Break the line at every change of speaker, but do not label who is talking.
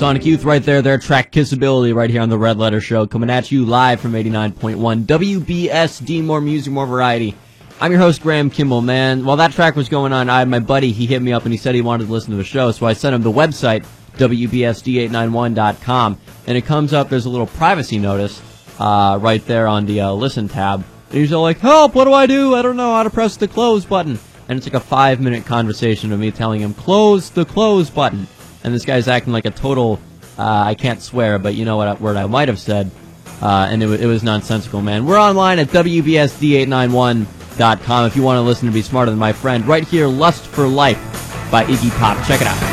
Sonic Youth right there, their track Kissability right here on the Red Letter Show, coming at you live from 89.1 WBSD, more music, more variety. I'm your host, Graham Kimball, man. While that track was going on, I had my buddy, he hit me up and he said he wanted to listen to the show, so I sent him the website, WBSD891.com, and it comes up, there's a little privacy notice right there on the listen tab. And he's all like, help, what do? I don't know how to press the close button. And it's like a 5-minute conversation of me telling him, close the close button. And this guy's acting like a total, I can't swear, but you know what word I might have said. And it was nonsensical, man. We're online at WBSD891.com if you want to listen to Be Smarter Than My Friend. Right here, Lust for Life by Iggy Pop. Check it out.